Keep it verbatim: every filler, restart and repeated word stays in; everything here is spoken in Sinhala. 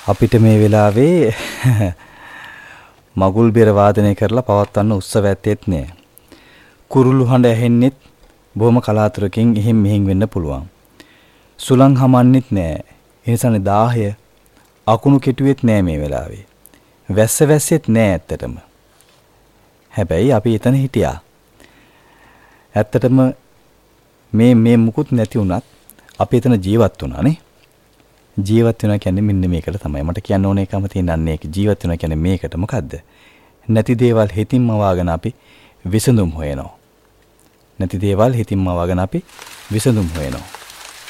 අපිට මේ වෙලාවේ මගුල් බෙර වාදනය කරලා පවත්වන්න උත්සවයක් නෑ. කුරුළු හඬ ඇහෙන්නෙත් බොහොම කලාතුරකින් එහෙම් මෙහෙම් වෙන්න පුළුවන්. සුළං හමන්නෙත් නෑ. ඒ නිසානේ දාහය අකුණු කෙටුවෙත් නෑ මේ වෙලාවේ. වැස්ස වැස්සෙත් නෑ ඇත්තටම. හැබැයි අපි එතන හිටියා. ඇත්තටම මේ මේ මුකුත් නැති වුණත් අපි එතන ජීවත් වුණානේ. ජීවත් වෙනවා කියන්නේ මෙන්න මේකට තමයි. මට කියන්න ඕනේ එකම තියෙනන්නේ ඒක ජීවත් වෙනවා කියන්නේ මේකට. මොකද්ද? නැති දේවල් හිතින්ම වාගෙන අපි විසඳුම් හොයනවා. නැති දේවල් හිතින්ම වාගෙන අපි විසඳුම් හොයනවා.